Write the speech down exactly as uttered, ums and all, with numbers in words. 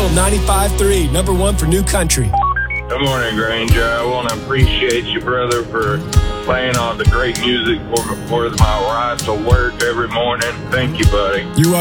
ninety-five three, number one for new country. Good morning, Granger. I want to appreciate you, brother, for playing all the great music for, for my ride to work every morning. Thank you, buddy. You're welcome.